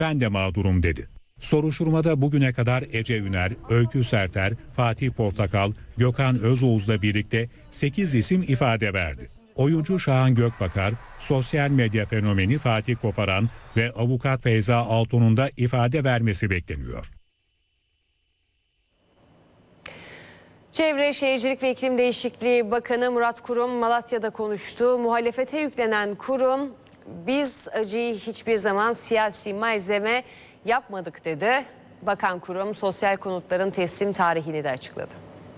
ben de mağdurum dedi. Soruşturmada bugüne kadar Ece Üner, Öykü Serter, Fatih Portakal, Gökhan Özoğuz'la birlikte 8 isim ifade verdi. Oyuncu Şahan Gökbakar, sosyal medya fenomeni Fatih Koparan ve avukat Feyza Altun'un da ifade vermesi bekleniyor. Çevre Şehircilik ve İklim Değişikliği Bakanı Murat Kurum Malatya'da konuştu. Muhalefete yüklenen kurum, biz acıyı hiçbir zaman siyasi malzeme yapmadık dedi. Bakan Kurum sosyal konutların teslim tarihini de açıkladı.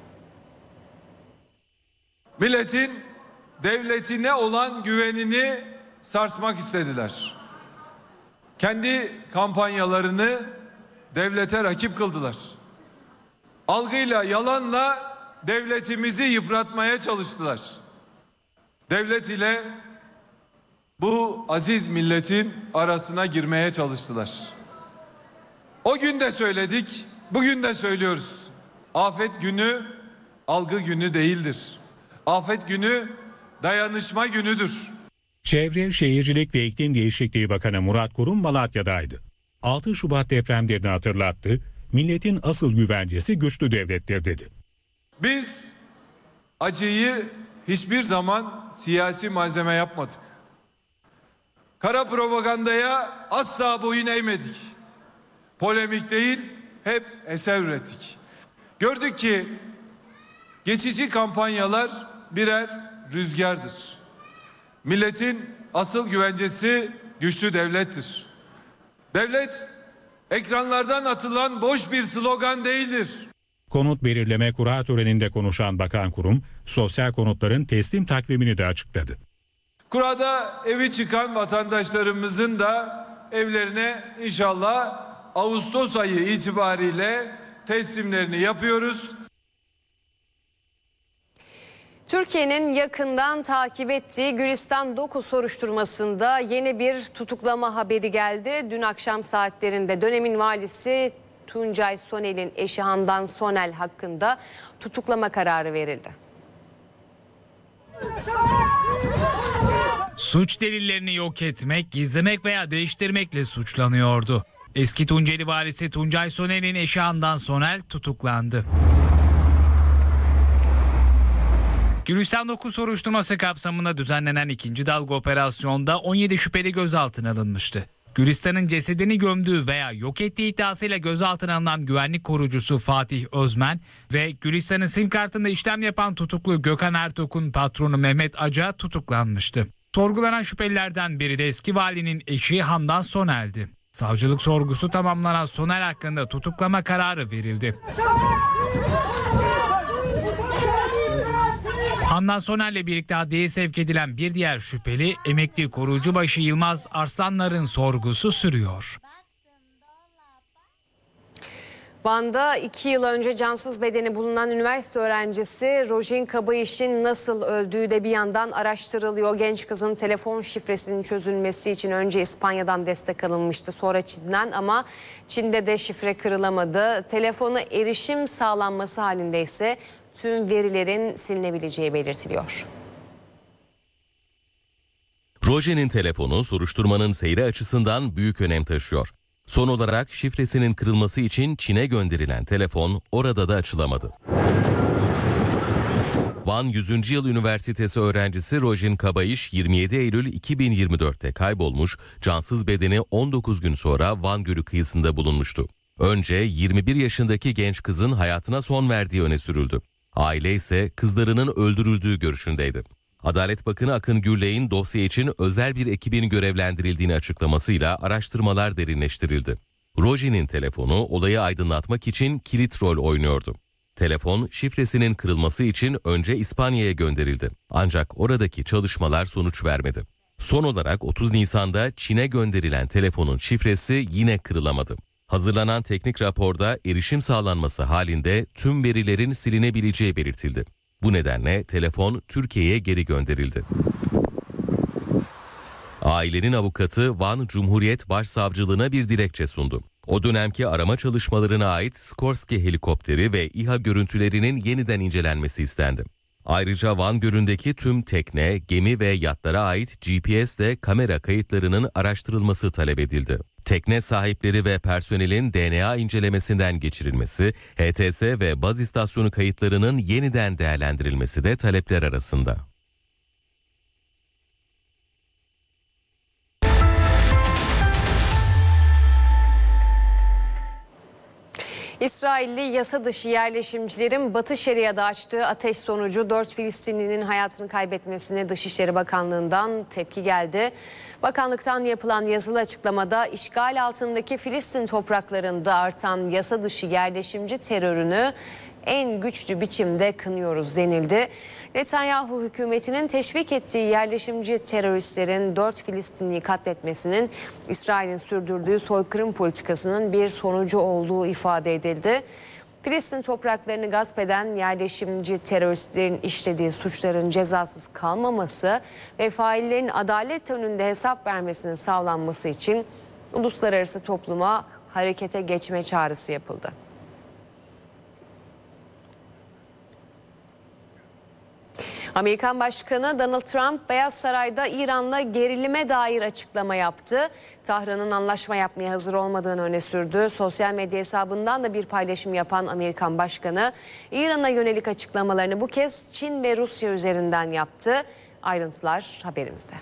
Milletin devletine olan güvenini sarsmak istediler. Kendi kampanyalarını devlete rakip kıldılar. Algıyla, yalanla devletimizi yıpratmaya çalıştılar. Devlet ile bu aziz milletin arasına girmeye çalıştılar. O gün de söyledik, bugün de söylüyoruz. Afet günü algı günü değildir. Afet günü dayanışma günüdür. Çevre, Şehircilik ve İklim Değişikliği Bakanı Murat Kurum Malatya'daydı. 6 Şubat depremlerini hatırlattı. Milletin asıl güvencesi güçlü devlettir dedi. Biz acıyı hiçbir zaman siyasi malzeme yapmadık. Kara propagandaya asla boyun eğmedik. Polemik değil, hep eser ürettik. Gördük ki geçici kampanyalar birer rüzgardır. Milletin asıl güvencesi güçlü devlettir. Devlet ekranlardan atılan boş bir slogan değildir. Konut belirleme kura töreninde konuşan Bakan Kurum, sosyal konutların teslim takvimini de açıkladı. Kurada evi çıkan vatandaşlarımızın da evlerine inşallah Ağustos ayı itibariyle teslimlerini yapıyoruz. Türkiye'nin yakından takip ettiği Gülistan Doku soruşturmasında yeni bir tutuklama haberi geldi. Dün akşam saatlerinde dönemin valisi Tuncay Sonel'in eşi Handan Sonel hakkında tutuklama kararı verildi. Suç delillerini yok etmek, gizlemek veya değiştirmekle suçlanıyordu. Eski Tunceli valisi Tuncay Sonel'in eşi Handan Sonel tutuklandı. Gülistan Doku soruşturması kapsamında düzenlenen ikinci dalga operasyonda 17 şüpheli gözaltına alınmıştı. Gülistan'ın cesedini gömdüğü veya yok ettiği iddiasıyla gözaltına alınan güvenlik korucusu Fatih Özmen ve Gülistan'ın sim kartında işlem yapan tutuklu Gökhan Ertok'un patronu Mehmet Aca tutuklanmıştı. Sorgulanan şüphelilerden biri de eski valinin eşi Handan Sonel'di. Savcılık sorgusu tamamlanan Sonel hakkında tutuklama kararı verildi. Handan Soner'le birlikte adliyeye sevk edilen bir diğer şüpheli emekli korucubaşı Yılmaz Arslanlar'ın sorgusu sürüyor. Van'da 2 yıl önce cansız bedeni bulunan üniversite öğrencisi Rojin Kabayiş'in nasıl öldüğü de bir yandan araştırılıyor. Genç kızın telefon şifresinin çözülmesi için önce İspanya'dan destek alınmıştı, sonra Çin'den, ama Çin'de de şifre kırılamadı. Telefona erişim sağlanması halinde ise tüm verilerin silinebileceği belirtiliyor. Rojin'in telefonu soruşturmanın seyri açısından büyük önem taşıyor. Son olarak şifresinin kırılması için Çin'e gönderilen telefon orada da açılamadı. Van 100. Yıl Üniversitesi öğrencisi Rojin Kabayiş 27 Eylül 2024'te kaybolmuş, cansız bedeni 19 gün sonra Van Gölü kıyısında bulunmuştu. Önce 21 yaşındaki genç kızın hayatına son verdiği öne sürüldü. Aile ise kızlarının öldürüldüğü görüşündeydi. Adalet Bakanı Akın Gürley'in dosya için özel bir ekibin görevlendirildiğini açıklamasıyla araştırmalar derinleştirildi. Rojin'in telefonu olayı aydınlatmak için kilit rol oynuyordu. Telefon şifresinin kırılması için önce İspanya'ya gönderildi. Ancak oradaki çalışmalar sonuç vermedi. Son olarak 30 Nisan'da Çin'e gönderilen telefonun şifresi yine kırılamadı. Hazırlanan teknik raporda erişim sağlanması halinde tüm verilerin silinebileceği belirtildi. Bu nedenle telefon Türkiye'ye geri gönderildi. Ailenin avukatı Van Cumhuriyet Başsavcılığına bir dilekçe sundu. O dönemki arama çalışmalarına ait Skorsky helikopteri ve İHA görüntülerinin yeniden incelenmesi istendi. Ayrıca Van Gölü'ndeki tüm tekne, gemi ve yatlara ait GPS'le kamera kayıtlarının araştırılması talep edildi. Tekne sahipleri ve personelin DNA incelemesinden geçirilmesi, HTS ve baz istasyonu kayıtlarının yeniden değerlendirilmesi de talepler arasında. İsrailli yasa dışı yerleşimcilerin Batı Şeria'da açtığı ateş sonucu 4 Filistinlinin hayatını kaybetmesine Dışişleri Bakanlığı'ndan tepki geldi. Bakanlıktan yapılan yazılı açıklamada işgal altındaki Filistin topraklarında artan yasa dışı yerleşimci terörünü en güçlü biçimde kınıyoruz denildi. Netanyahu hükümetinin teşvik ettiği yerleşimci teröristlerin 4 Filistinliyi katletmesinin İsrail'in sürdürdüğü soykırım politikasının bir sonucu olduğu ifade edildi. Filistin topraklarını gasp eden yerleşimci teröristlerin işlediği suçların cezasız kalmaması ve faillerin adalet önünde hesap vermesinin sağlanması için uluslararası topluma harekete geçme çağrısı yapıldı. Amerikan Başkanı Donald Trump, Beyaz Saray'da İran'la gerilime dair açıklama yaptı. Tahran'ın anlaşma yapmaya hazır olmadığını öne sürdü. Sosyal medya hesabından da bir paylaşım yapan Amerikan Başkanı, İran'a yönelik açıklamalarını bu kez Çin ve Rusya üzerinden yaptı. Ayrıntılar haberimizde.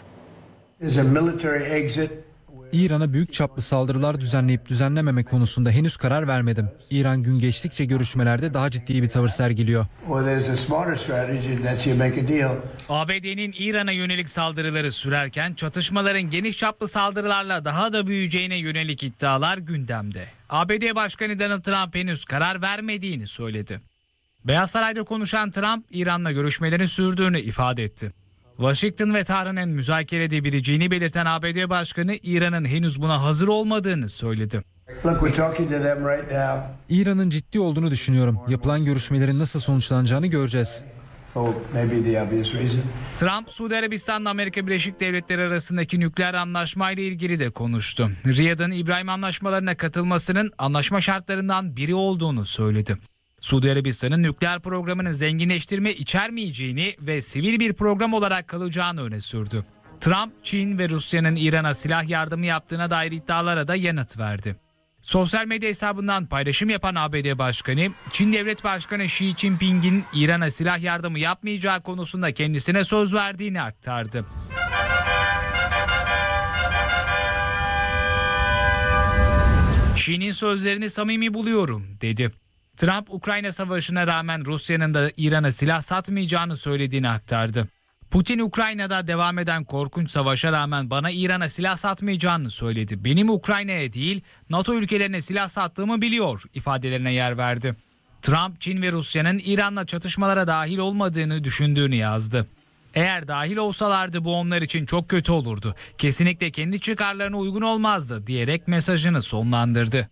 İran'a büyük çaplı saldırılar düzenleyip düzenlememe konusunda henüz karar vermedim. İran gün geçtikçe görüşmelerde daha ciddi bir tavır sergiliyor. ABD'nin İran'a yönelik saldırıları sürerken çatışmaların geniş çaplı saldırılarla daha da büyüyeceğine yönelik iddialar gündemde. ABD Başkanı Donald Trump henüz karar vermediğini söyledi. Beyaz Saray'da konuşan Trump, İran'la görüşmelerin sürdüğünü ifade etti. Washington ve Tahran'ın müzakere edebileceğini belirten ABD Başkanı, İran'ın henüz buna hazır olmadığını söyledi. İran'ın ciddi olduğunu düşünüyorum. Yapılan görüşmelerin nasıl sonuçlanacağını göreceğiz. Trump, Suudi Arabistan'la Amerika Birleşik Devletleri arasındaki nükleer anlaşmayla ilgili de konuştu. Riyad'ın İbrahim anlaşmalarına katılmasının anlaşma şartlarından biri olduğunu söyledi. Suudi Arabistan'ın nükleer programının zenginleştirme içermeyeceğini ve sivil bir program olarak kalacağını öne sürdü. Trump, Çin ve Rusya'nın İran'a silah yardımı yaptığına dair iddialara da yanıt verdi. Sosyal medya hesabından paylaşım yapan ABD Başkanı, Çin Devlet Başkanı Xi Jinping'in İran'a silah yardımı yapmayacağı konusunda kendisine söz verdiğini aktardı. Xi'nin sözlerini samimi buluyorum, dedi. Trump, Ukrayna Savaşı'na rağmen Rusya'nın da İran'a silah satmayacağını söylediğini aktardı. Putin, Ukrayna'da devam eden korkunç savaşa rağmen bana İran'a silah satmayacağını söyledi. Benim Ukrayna'ya değil, NATO ülkelerine silah sattığımı biliyor ifadelerine yer verdi. Trump, Çin ve Rusya'nın İran'la çatışmalara dahil olmadığını düşündüğünü yazdı. Eğer dahil olsalardı bu onlar için çok kötü olurdu. Kesinlikle kendi çıkarlarına uygun olmazdı diyerek mesajını sonlandırdı.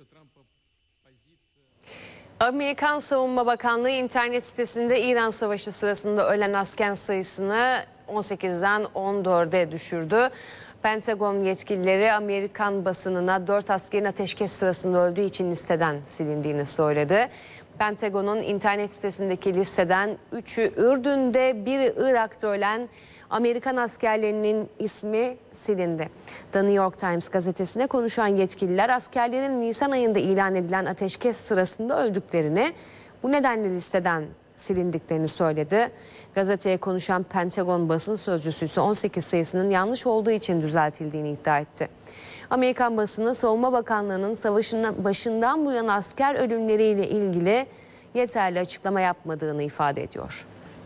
Amerikan Savunma Bakanlığı internet sitesinde İran Savaşı sırasında ölen asker sayısını 18'den 14'e düşürdü. Pentagon yetkilileri Amerikan basınına 4 askerin ateşkes sırasında öldüğü için listeden silindiğini söyledi. Pentagon'un internet sitesindeki listeden 3'ü Ürdün'de, biri Irak'ta ölen Amerikan askerlerinin ismi silindi. The New York Times gazetesine konuşan yetkililer askerlerin Nisan ayında ilan edilen ateşkes sırasında öldüklerini, bu nedenle listeden silindiklerini söyledi. Gazeteye konuşan Pentagon basın sözcüsü ise 18 sayısının yanlış olduğu için düzeltildiğini iddia etti. Amerikan basını Savunma Bakanlığı'nın savaşın başından bu yana asker ölümleriyle ilgili yeterli açıklama yapmadığını ifade ediyor.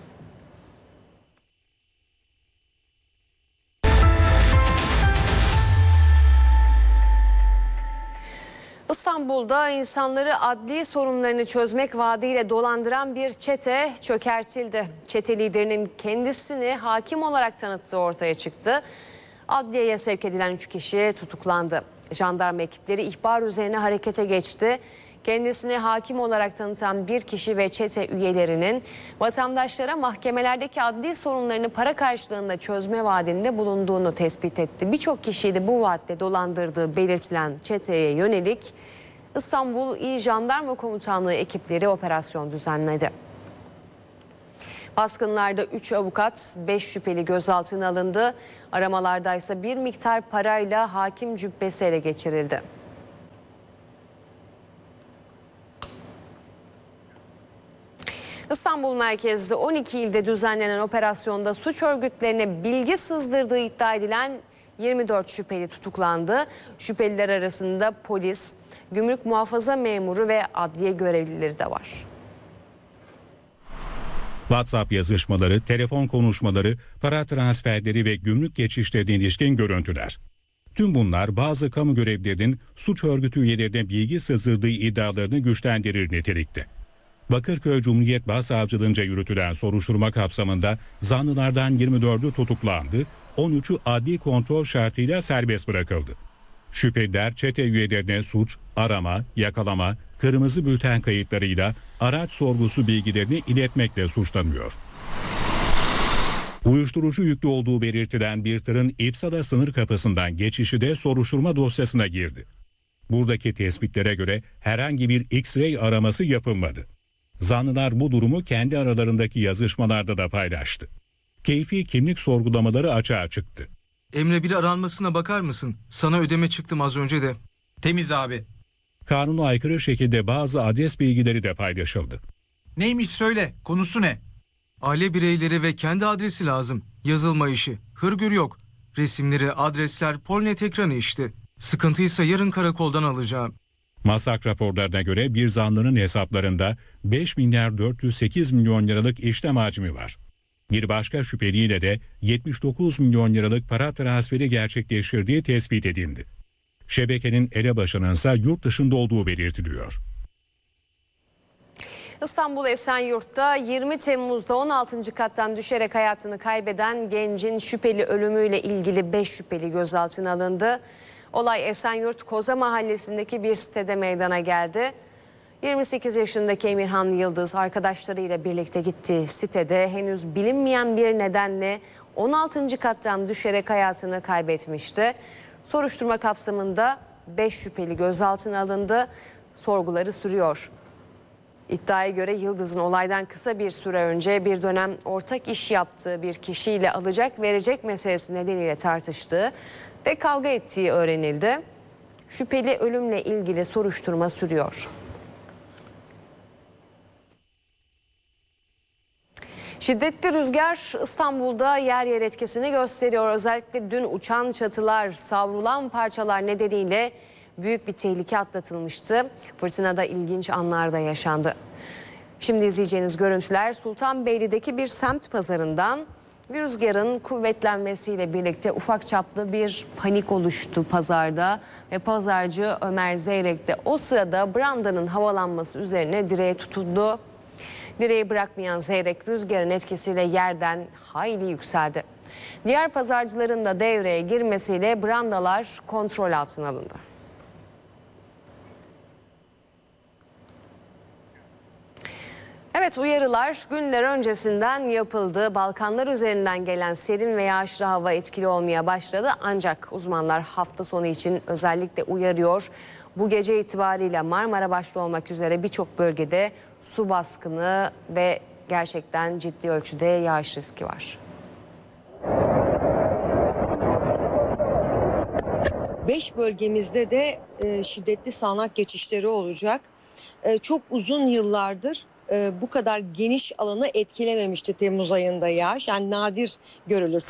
İstanbul'da insanları adli sorunlarını çözmek vaadiyle dolandıran bir çete çökertildi. Çete liderinin kendisini hakim olarak tanıttığı ortaya çıktı. Adliyeye sevk edilen 3 kişi tutuklandı. Jandarma ekipleri ihbar üzerine harekete geçti. Kendisini hakim olarak tanıtan bir kişi ve çete üyelerinin vatandaşlara mahkemelerdeki adli sorunlarını para karşılığında çözme vaadinde bulunduğunu tespit etti. Birçok kişiyi de bu vaatle dolandırdığı belirtilen çeteye yönelik İstanbul İl Jandarma Komutanlığı ekipleri operasyon düzenledi. Baskınlarda 3 avukat, 5 şüpheli gözaltına alındı. Aramalarda ise bir miktar parayla hakim cübbesi ele geçirildi. İstanbul merkezli 12 ilde düzenlenen operasyonda suç örgütlerine bilgi sızdırdığı iddia edilen 24 şüpheli tutuklandı. Şüpheliler arasında polis, gümrük muhafaza memuru ve adliye görevlileri de var. WhatsApp yazışmaları, telefon konuşmaları, para transferleri ve gümrük geçişlerine ilişkin görüntüler. Tüm bunlar bazı kamu görevlilerinin suç örgütü üyelerine bilgi sızdırdığı iddialarını güçlendirir nitelikte. Bakırköy Cumhuriyet Başsavcılığınca yürütülen soruşturma kapsamında zanlılardan 24'ü tutuklandı, 13'ü adli kontrol şartıyla serbest bırakıldı. Şüpheliler çete üyelerine suç, arama, yakalama, kırmızı bülten kayıtlarıyla araç sorgusu bilgilerini iletmekle suçlanıyor. Uyuşturucu yüklü olduğu belirtilen bir tırın İpsala sınır kapısından geçişi de soruşturma dosyasına girdi. Buradaki tespitlere göre herhangi bir X-ray araması yapılmadı. Zanlılar bu durumu kendi aralarındaki yazışmalarda da paylaştı. Keyfi kimlik sorgulamaları açığa çıktı. Emre bir aranmasına bakar mısın? Sana ödeme çıktım az önce de. Temiz abi. Kanuna aykırı şekilde bazı adres bilgileri de paylaşıldı. Neymiş söyle, konusu ne? Aile bireyleri ve kendi adresi lazım. Yazılma işi. Hırgür yok. Resimleri, adresler, Polnet ekranı işte. Sıkıntıysa yarın karakoldan alacağım. Masak raporlarına göre bir zanlının hesaplarında 5 milyar 408 milyon liralık işlem hacmi var. Bir başka şüpheliyle de 79 milyon liralık para transferi gerçekleştirdiği tespit edildi. Şebekenin elebaşının ise yurt dışında olduğu belirtiliyor. İstanbul Esenyurt'ta 20 Temmuz'da 16. kattan düşerek hayatını kaybeden gencin şüpheli ölümüyle ilgili 5 şüpheli gözaltına alındı. Olay Esenyurt Koza Mahallesi'ndeki bir sitede meydana geldi. 28 yaşındaki Emirhan Yıldız arkadaşlarıyla birlikte gittiği sitede henüz bilinmeyen bir nedenle 16. kattan düşerek hayatını kaybetmişti. Soruşturma kapsamında 5 şüpheli gözaltına alındı. Sorguları sürüyor. İddiaya göre Yıldız'ın olaydan kısa bir süre önce bir dönem ortak iş yaptığı bir kişiyle alacak verecek meselesi nedeniyle tartıştığı ve kavga ettiği öğrenildi. Şüpheli ölümle ilgili soruşturma sürüyor. Şiddetli rüzgar İstanbul'da yer yer etkisini gösteriyor. Özellikle dün uçan çatılar, savrulan parçalar nedeniyle büyük bir tehlike atlatılmıştı. Fırtınada ilginç anlar da yaşandı. Şimdi izleyeceğiniz görüntüler Sultanbeyli'deki bir semt pazarından. Rüzgarın kuvvetlenmesiyle birlikte ufak çaplı bir panik oluştu pazarda ve pazarcı Ömer Zeyrek de o sırada brandanın havalanması üzerine direğe tutundu. Direği bırakmayan Zeyrek rüzgarın etkisiyle yerden hayli yükseldi. Diğer pazarcıların da devreye girmesiyle brandalar kontrol altına alındı. Evet, uyarılar günler öncesinden yapıldı. Balkanlar üzerinden gelen serin ve yağışlı hava etkili olmaya başladı. Ancak uzmanlar hafta sonu için özellikle uyarıyor. Bu gece itibariyle Marmara başta olmak üzere birçok bölgede su baskını ve gerçekten ciddi ölçüde yağış riski var. 5 bölgemizde de şiddetli sağanak geçişleri olacak. Çok uzun yıllardır bu kadar geniş alanı etkilememişti Temmuz ayında yağış. Yani nadir görülür.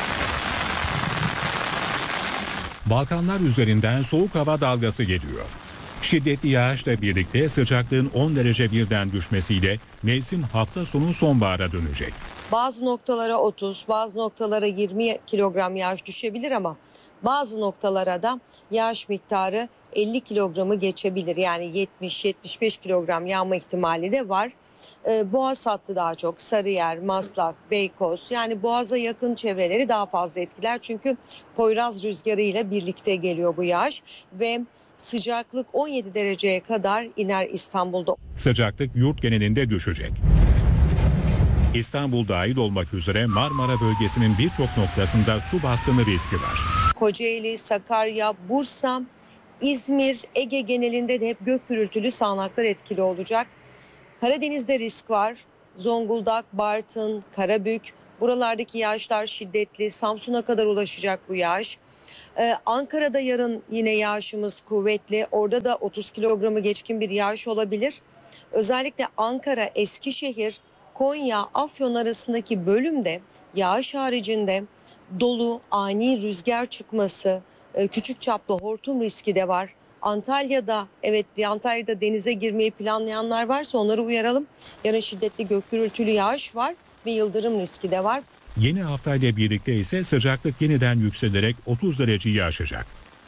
Balkanlar üzerinden soğuk hava dalgası geliyor. Şiddetli yağışla birlikte sıcaklığın 10 derece birden düşmesiyle mevsim hafta sonu sonbahara dönecek. Bazı noktalara 30, bazı noktalara 20 kilogram yağış düşebilir ama bazı noktalara da yağış miktarı 50 kilogramı geçebilir. Yani 70-75 kilogram yağma ihtimali de var. Boğaz hattı daha çok, Sarıyer, Maslak, Beykoz, yani Boğaz'a yakın çevreleri daha fazla etkiler. Çünkü Poyraz rüzgarı ile birlikte geliyor bu yağış ve sıcaklık 17 dereceye kadar iner İstanbul'da. Sıcaklık yurt genelinde düşecek. İstanbul dahil olmak üzere Marmara bölgesinin birçok noktasında su baskını riski var. Kocaeli, Sakarya, Bursa, İzmir, Ege genelinde de hep gök gürültülü sağanaklar etkili olacak. Karadeniz'de risk var. Zonguldak, Bartın, Karabük, buralardaki yağışlar şiddetli. Samsun'a kadar ulaşacak bu yağış. Ankara'da yarın yine yağışımız kuvvetli. Orada da 30 kilogramı geçkin bir yağış olabilir. Özellikle Ankara, Eskişehir, Konya, Afyon arasındaki bölümde yağış haricinde dolu, ani rüzgar çıkması, küçük çaplı hortum riski de var. Antalya'da denize girmeyi planlayanlar varsa onları uyaralım. Yarın şiddetli gök gürültülü yağış var ve yıldırım riski de var. Yeni haftayla birlikte ise sıcaklık yeniden yükselerek 30 dereceyi aşacak.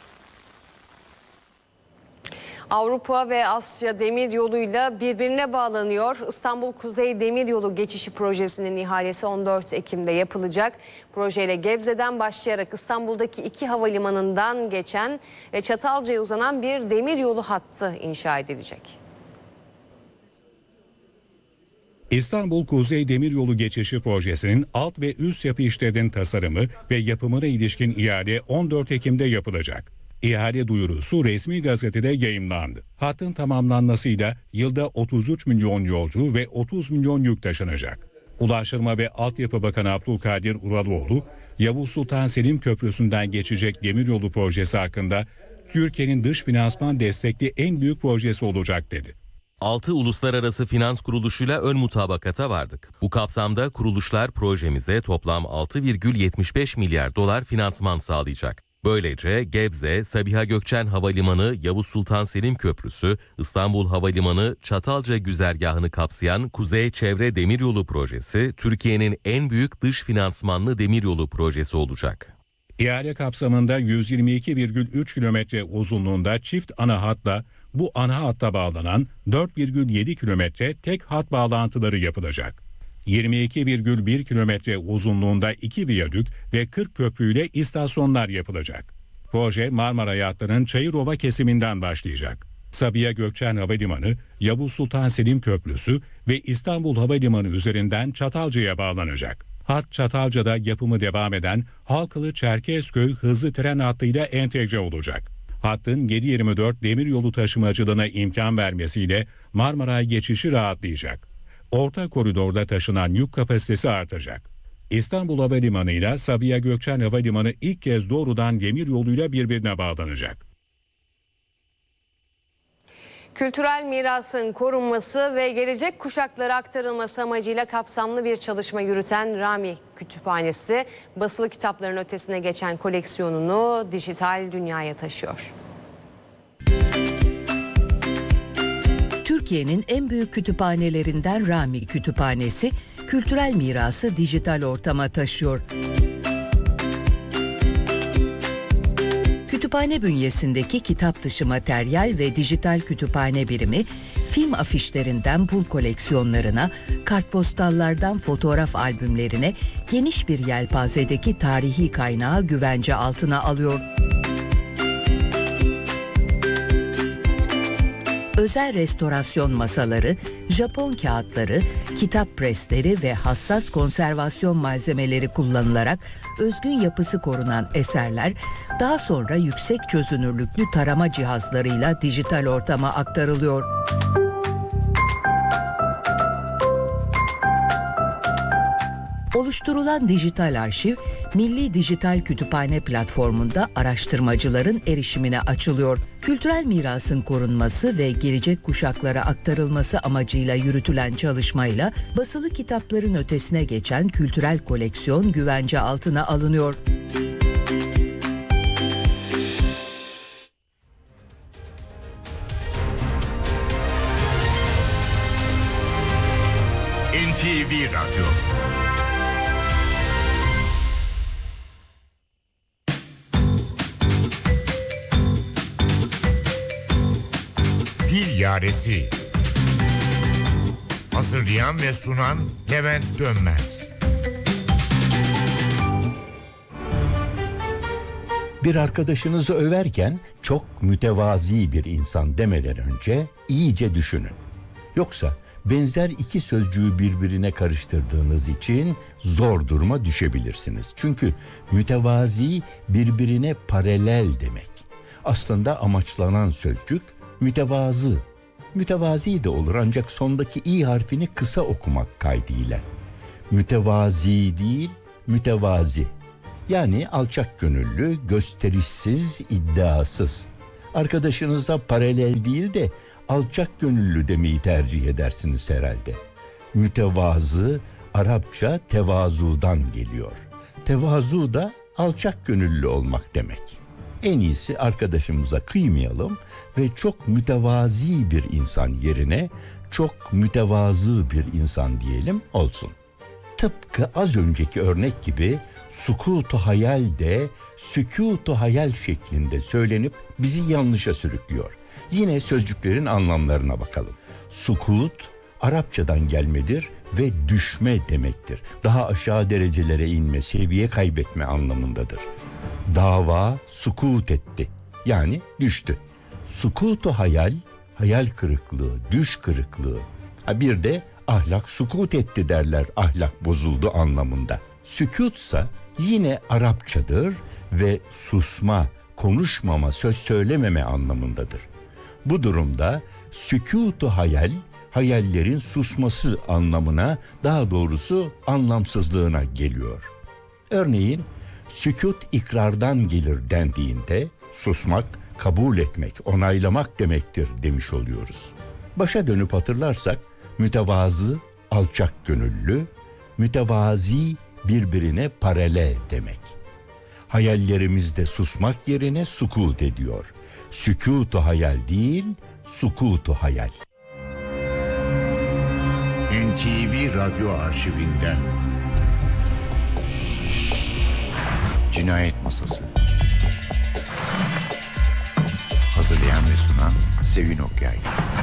Avrupa ve Asya demir yoluyla birbirine bağlanıyor. İstanbul Kuzey Demiryolu Geçişi Projesi'nin ihalesi 14 Ekim'de yapılacak. Projeyle Gebze'den başlayarak İstanbul'daki 2 havalimanından geçen ve Çatalca'ya uzanan bir demiryolu hattı inşa edilecek. İstanbul Kuzey Demiryolu Geçişi Projesi'nin alt ve üst yapı işlerinin tasarımı ve yapımına ilişkin ihale 14 Ekim'de yapılacak. İhale duyurusu resmi gazetede yayımlandı. Hattın tamamlanmasıyla yılda 33 milyon yolcu ve 30 milyon yük taşınacak. Ulaştırma ve Altyapı Bakanı Abdülkadir Uraloğlu, Yavuz Sultan Selim Köprüsü'nden geçecek demiryolu projesi hakkında Türkiye'nin dış finansman destekli en büyük projesi olacak dedi. 6 uluslararası finans kuruluşuyla ön mutabakata vardık. Bu kapsamda kuruluşlar projemize toplam 6,75 milyar dolar finansman sağlayacak. Böylece Gebze, Sabiha Gökçen Havalimanı, Yavuz Sultan Selim Köprüsü, İstanbul Havalimanı, Çatalca güzergahını kapsayan Kuzey Çevre Demiryolu Projesi, Türkiye'nin en büyük dış finansmanlı demiryolu projesi olacak. İhale kapsamında 122,3 kilometre uzunluğunda çift ana hatla bu ana hatta bağlanan 4,7 kilometre tek hat bağlantıları yapılacak. 22,1 kilometre uzunluğunda 2 viyadük ve 40 köprüyle istasyonlar yapılacak. Proje Marmara Hattı'nın Çayırova kesiminden başlayacak. Sabiha Gökçen Havalimanı, Yavuz Sultan Selim Köprüsü ve İstanbul Havalimanı üzerinden Çatalca'ya bağlanacak. Hat Çatalca'da yapımı devam eden Halkalı-Çerkezköy hızlı tren hattıyla entegre olacak. Hattın 7/24 demiryolu taşımacılığına imkan vermesiyle Marmaray geçişi rahatlayacak. Orta koridorda taşınan yük kapasitesi artacak. İstanbul Havalimanı ile Sabiha Gökçen Havalimanı ilk kez doğrudan demiryoluyla birbirine bağlanacak. Kültürel mirasın korunması ve gelecek kuşaklara aktarılması amacıyla kapsamlı bir çalışma yürüten Rami Kütüphanesi, basılı kitapların ötesine geçen koleksiyonunu dijital dünyaya taşıyor. Türkiye'nin en büyük kütüphanelerinden Rami Kütüphanesi, kültürel mirası dijital ortama taşıyor. Kütüphane bünyesindeki kitap dışı materyal ve dijital kütüphane birimi, film afişlerinden pul koleksiyonlarına, kartpostallardan fotoğraf albümlerine geniş bir yelpazedeki tarihi kaynağı güvence altına alıyor. Özel restorasyon masaları, Japon kağıtları, kitap presleri ve hassas konservasyon malzemeleri kullanılarak özgün yapısı korunan eserler daha sonra yüksek çözünürlüklü tarama cihazlarıyla dijital ortama aktarılıyor. Oluşturulan dijital arşiv, Milli Dijital Kütüphane platformunda araştırmacıların erişimine açılıyor. Kültürel mirasın korunması ve gelecek kuşaklara aktarılması amacıyla yürütülen çalışmayla basılı kitapların ötesine geçen kültürel koleksiyon güvence altına alınıyor. NTV Radyo. Dil Yaresi. Hazırlayan ve sunan Levent Dönmez. Bir arkadaşınızı överken çok mütevazi bir insan demeden önce iyice düşünün. Yoksa benzer iki sözcüğü birbirine karıştırdığınız için zor duruma düşebilirsiniz. Çünkü mütevazi birbirine paralel demek. Aslında amaçlanan sözcük mütevazı. Mütevazi de olur ancak sondaki i harfini kısa okumak kaydıyla. Mütevazi değil, mütevazi. Yani alçak gönüllü, gösterişsiz, iddiasız. Arkadaşınıza paralel değil de alçak gönüllü demeyi tercih edersiniz herhalde. Mütevazı, Arapça tevazudan geliyor. Tevazu da alçak gönüllü olmak demek. En iyisi arkadaşımıza kıymayalım ve çok mütevazi bir insan yerine çok mütevazı bir insan diyelim olsun. Tıpkı az önceki örnek gibi sukutu hayal de sükutu hayal şeklinde söylenip bizi yanlışa sürüklüyor. Yine sözcüklerin anlamlarına bakalım. Sukut Arapçadan gelmedir ve düşme demektir. Daha aşağı derecelere inme, seviye kaybetme anlamındadır. Dava sukut etti. Yani düştü. Sukutu hayal, hayal kırıklığı, düş kırıklığı. Bir de ahlak sukut etti derler, ahlak bozuldu anlamında. Sükutsa yine Arapçadır ve susma, konuşmama, söz söylememe anlamındadır. Bu durumda sükutu hayal, hayallerin susması anlamına, daha doğrusu anlamsızlığına geliyor. Örneğin sükut ikrardan gelir dendiğinde susmak, kabul etmek, onaylamak demektir demiş oluyoruz. Başa dönüp hatırlarsak mütevazı, alçak gönüllü, mütevazi birbirine paralel demek. Hayallerimizde susmak yerine sukut ediyor. Sükutu hayal değil, sukutu hayal. NTV Radyo Arşivinden Cinayet Masası. Hazırlayan ve sunan Sevin Okyay.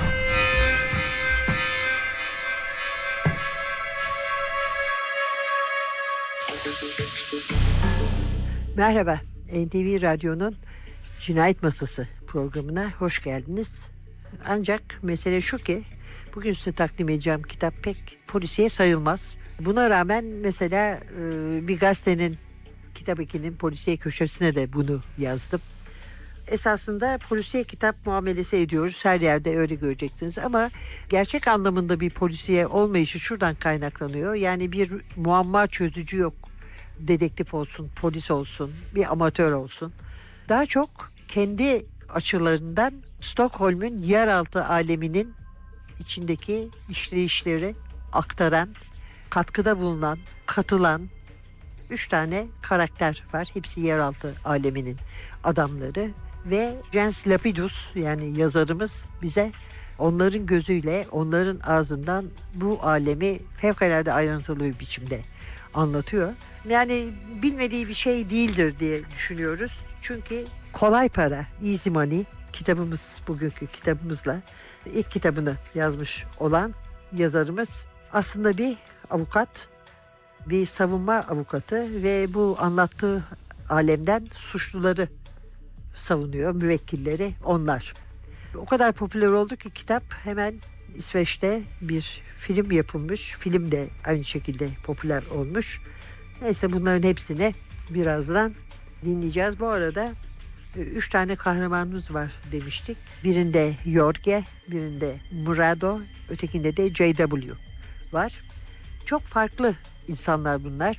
Merhaba, NTV Radyo'nun Cinayet Masası programına hoş geldiniz. Ancak mesele şu ki, bugün size takdim edeceğim kitap pek polisiye sayılmaz. Buna rağmen mesela bir gazetenin, Kitap Eki'nin polisiye köşesine de bunu yazdım. Esasında polisiye kitap muamelesi ediyoruz. Her yerde öyle göreceksiniz ama gerçek anlamında bir polisiye olmayışı şuradan kaynaklanıyor. Yani bir muamma çözücü yok. Dedektif olsun, polis olsun, bir amatör olsun. Daha çok kendi açılarından Stockholm'un yeraltı aleminin içindeki işleyişleri aktaran, katkıda bulunan, katılan 3 tane karakter var. Hepsi yeraltı aleminin adamları ve Jens Lapidus yani yazarımız bize onların gözüyle, onların ağzından bu alemi fevkalade ayrıntılı bir biçimde anlatıyor. Yani bilmediği bir şey değildir diye düşünüyoruz. Çünkü Kolay Para, Easy Money kitabımız, bugünkü kitabımızla ilk kitabını yazmış olan yazarımız aslında bir avukat, bir savunma avukatı ve bu anlattığı alemden suçluları savunuyor, müvekkilleri onlar. O kadar popüler oldu ki kitap hemen İsveç'te bir film yapılmış. Film de aynı şekilde popüler olmuş. Neyse bunların hepsini birazdan dinleyeceğiz. Bu arada 3 tane kahramanımız var demiştik. Birinde Jorge, birinde Murado, ötekinde de JW var. Çok farklı insanlar bunlar.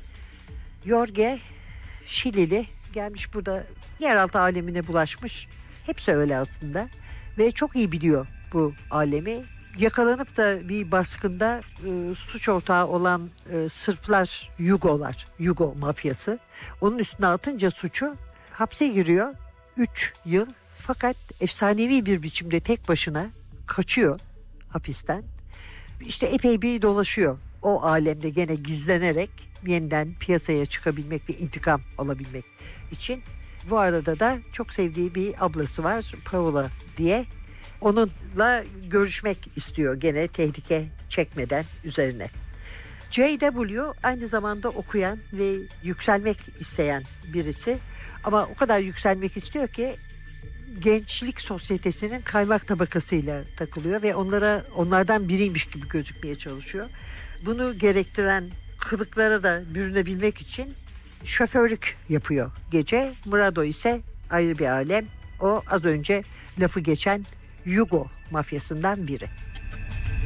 Jorge Şilili, gelmiş burada yeraltı alemine bulaşmış. Hepsi öyle aslında ve çok iyi biliyor bu alemi. Yakalanıp da bir baskında suç ortağı olan Sırplar, Yugo mafyası. Onun üstüne atınca suçu hapse giriyor. 3 yıl fakat efsanevi bir biçimde tek başına kaçıyor hapisten. İşte epey bir dolaşıyor o alemde gene gizlenerek yeniden piyasaya çıkabilmek ve intikam alabilmek için. Bu arada da çok sevdiği bir ablası var, Paula diye. Onunla görüşmek istiyor gene tehlike çekmeden üzerine. JW aynı zamanda okuyan ve yükselmek isteyen birisi. Ama o kadar yükselmek istiyor ki gençlik sosyetesinin kaymak tabakasıyla takılıyor ve onlardan biriymiş gibi gözükmeye çalışıyor. Bunu gerektiren kılıklara da bürünebilmek için şoförlük yapıyor gece. Murado ise ayrı bir alem. O az önce lafı geçen Yugo mafyasından biri.